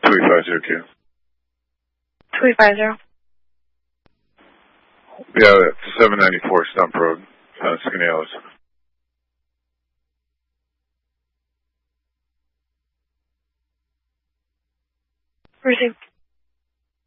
2850Q. 2850. Yeah, that's 794 Stump Road, Skaneateles. Received.